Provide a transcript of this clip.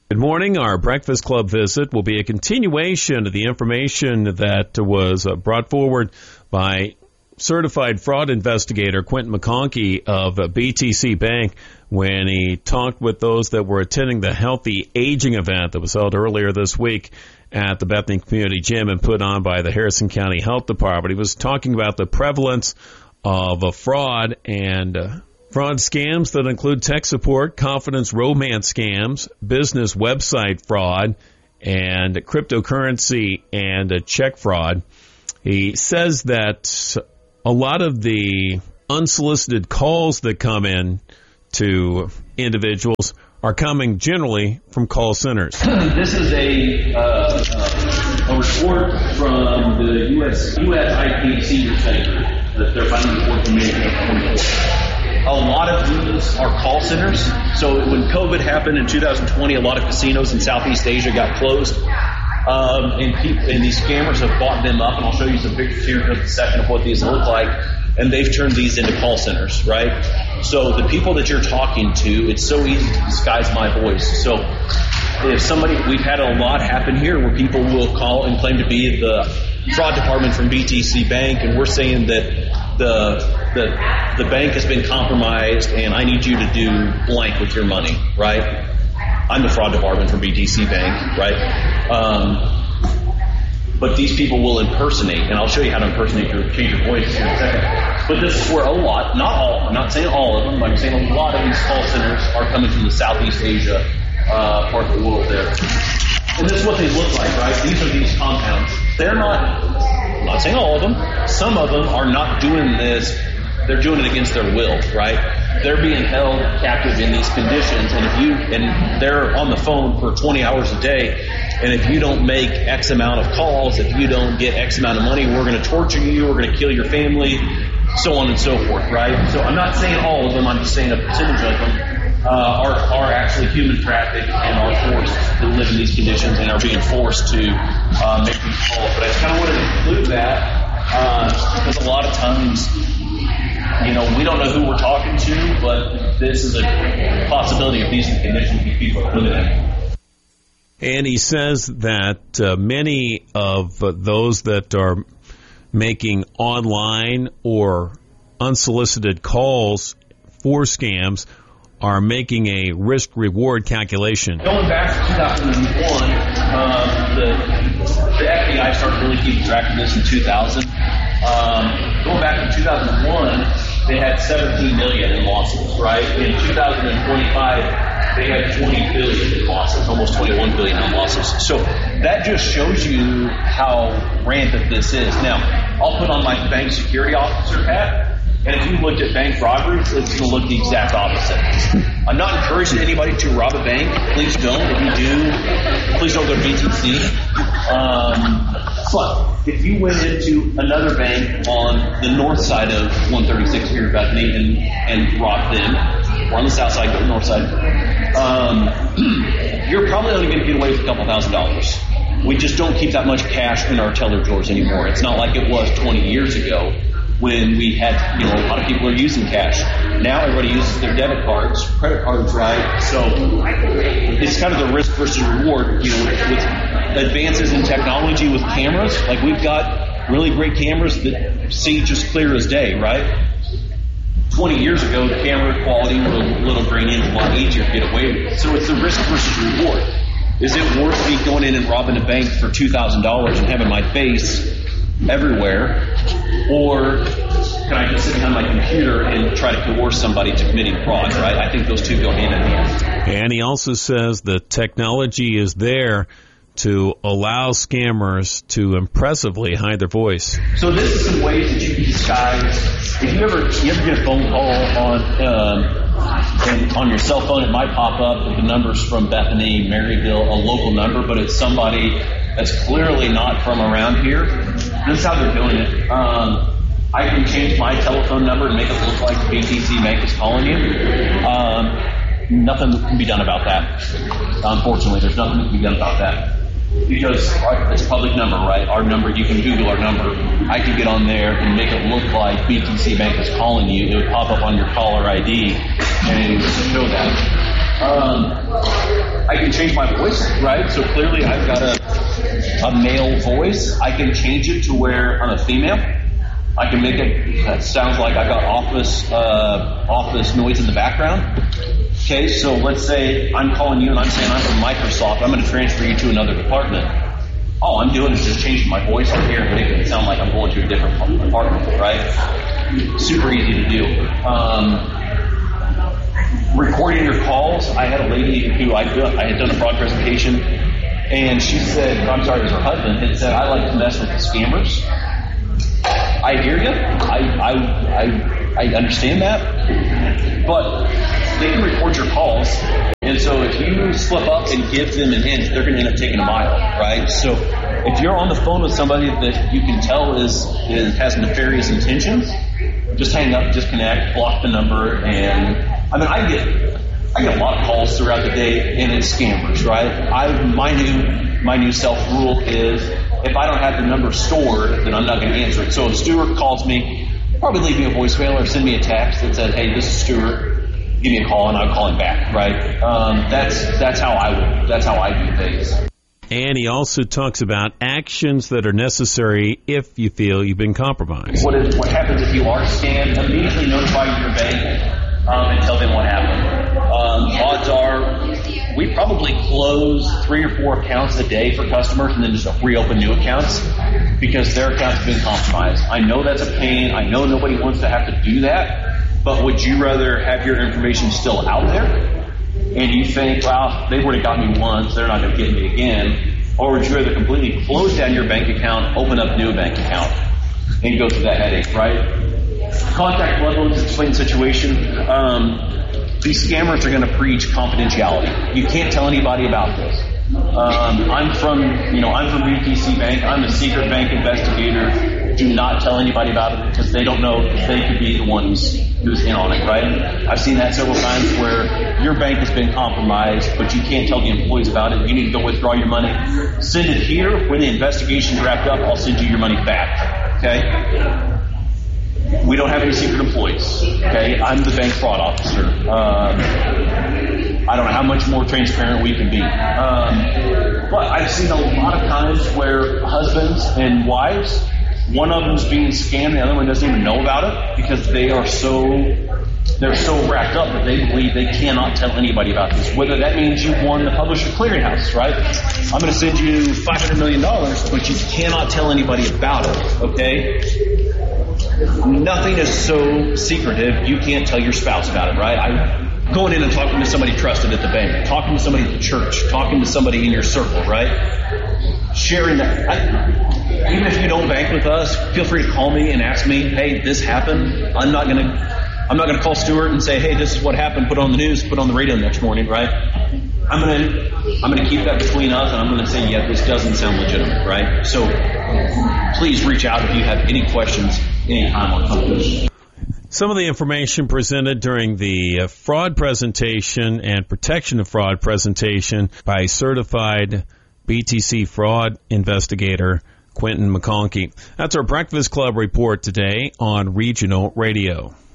Good morning. Our Breakfast Club visit will be a continuation of the information that was brought forward by certified fraud investigator Quentin McConkey of BTC Bank when he talked with those that were attending the Healthy Aging event that was held earlier this week at the Bethany Community Gym and put on by the Harrison County Health Department. He was talking about the prevalence of fraud and fraud scams that include tech support, confidence romance scams, business website fraud, and cryptocurrency and check fraud. He says that a lot of the unsolicited calls that come in to individuals are coming generally from call centers. This is a report from the U.S. IT Senior Center that they're finding a report from me. A lot of these are call centers. So when COVID happened in 2020, a lot of casinos in Southeast Asia got closed. And these scammers have bought them up, and I'll show you some pictures here in just a second of what these look like. And they've turned these into call centers, right? So the people that you're talking to, it's so easy to disguise my voice. So if we've had a lot happen here where people will call and claim to be the fraud department from BTC Bank, and we're saying that the bank has been compromised and I need you to do blank with your money, right? I'm the fraud department from BTC Bank, right? But these people will impersonate, and I'll show you how to impersonate or change your voice in a second. But this is where a lot, not all, I'm not saying all of them, but I'm saying a lot of these call centers are coming from the Southeast Asia part of the world there. And this is what they look like, right? These are these compounds. They're not, I'm not saying all of them, some of them are not doing this, they're doing it against their will, right? They're being held captive in these conditions, and they're on the phone for 20 hours a day, and if you don't make X amount of calls, if you don't get X amount of money, we're going to torture you, we're going to kill your family, so on and so forth, right? So I'm not saying all of them, I'm just saying a percentage of them are actually human trafficked and are forced to live in these conditions and are being forced to make these calls. But I just kind of wanted to include that because a lot of times, we don't know who we're talking to, but this is a possibility of these conditions these people are living in. And he says that many of those that are making online or unsolicited calls for scams are making a risk-reward calculation. Going back to 2001, the FBI started really keeping track of this in 2000. Going back to 2001, they had 17 million in losses, right? In 2025, they had 20 billion in losses, almost 21 billion in losses. So that just shows you how rampant this is. Now, I'll put on my bank security officer hat. And if you looked at bank robberies, it's going to look the exact opposite. I'm not encouraging anybody to rob a bank. Please don't. If you do, please don't go to BTC. But if you went into another bank on the north side of 136 here in Bethany and robbed them, or on the south side, go to the north side, you're probably only going to get away with a couple $1,000s. We just don't keep that much cash in our teller drawers anymore. It's not like it was 20 years ago when we had, a lot of people are using cash. Now everybody uses their debit cards, credit cards, right? So it's kind of the risk versus reward, with advances in technology with cameras. Like we've got really great cameras that see just clear as day, right? 20 years ago, the camera quality was a little grainy and a lot easier to get away with. So it's the risk versus reward. Is it worth me going in and robbing a bank for $2,000 and having my face everywhere, or can I just sit behind my computer and try to coerce somebody to committing fraud, right? I think those two go hand in hand. And he also says the technology is there to allow scammers to impressively hide their voice. So this is some ways that you can disguise. If you ever get a phone call on your cell phone, it might pop up with the numbers from Bethany, Maryville, a local number, but it's somebody that's clearly not from around here. This is how they're doing it. I can change my telephone number and make it look like BTC Bank is calling you. Nothing can be done about that. Unfortunately, there's nothing that can be done about that. Because it's a public number, right? Our number, you can Google our number. I can get on there and make it look like BTC Bank is calling you. It would pop up on your caller ID and it would show that. I can change my voice, right? So clearly I've got a male voice. I can change it to where I'm a female. I can make it that sounds like I got office noise in the background. Okay, so let's say I'm calling you and I'm saying I'm from Microsoft. I'm going to transfer you to another department. All I'm doing is just changing my voice on here and making it sound like I'm going to a different department, right? Super easy to do. Recording your calls. I had a lady who I had done a fraud presentation, and she said, I'm sorry, it was her husband, had said, I like to mess with the scammers. I hear you. I understand that. But they can record your calls. And so if you slip up and give them an inch, they're going to end up taking a mile, right? So if you're on the phone with somebody that you can tell has nefarious intentions, just hang up, disconnect, block the number, and I mean, I get a lot of calls throughout the day, and it's scammers, right? My new self-rule is if I don't have the number stored, then I'm not going to answer it. So if Stuart calls me, probably leave me a voicemail or send me a text that says, hey, this is Stuart. Give me a call, and I'll call him back, right? That's how I do things. And he also talks about actions that are necessary if you feel you've been compromised. What happens if you are scammed? Immediately notify your bank and tell them what happened. Odds are we probably close 3 or 4 accounts a day for customers and then just reopen new accounts because their account's have been compromised. I know that's a pain. I know nobody wants to have to do that. But would you rather have your information still out there and you think, well, they've already got me once, they're not going to get me again? Or would you rather completely close down your bank account, open up a new bank account, and go through that headache, right? Contact levels, explain the situation. These scammers are going to preach confidentiality. You can't tell anybody about this. I'm from BTC Bank. I'm a secret bank investigator. Do not tell anybody about it because they don't know they could be the ones who's in on it, right? I've seen that several times where your bank has been compromised, but you can't tell the employees about it. You need to go withdraw your money. Send it here. When the investigation's wrapped up, I'll send you your money back, okay? We don't have any secret employees, okay? I'm the bank fraud officer. I don't know how much more transparent we can be. But I've seen a lot of times where husbands and wives, one of them's being scammed, the other one doesn't even know about it because they're so wrapped up that they believe they cannot tell anybody about this. Whether that means you won the Publisher Clearinghouse, right? I'm going to send you $500 million, but you cannot tell anybody about it, okay? Nothing is so secretive you can't tell your spouse about it, right? Going in and talking to somebody trusted at the bank, talking to somebody at the church, talking to somebody in your circle, right? Sharing that. Even if you don't bank with us, feel free to call me and ask me, hey, this happened. I'm not gonna call Stuart and say, hey, this is what happened, put it on the news, put it on the radio the next morning, right? I'm gonna keep that between us, and I'm gonna say, yeah, this doesn't sound legitimate, right? So please reach out if you have any questions anytime on companies. Some of the information presented during the fraud presentation and protection of fraud presentation by certified BTC fraud investigator Quentin McConkey. That's our Breakfast Club report today on Regional Radio.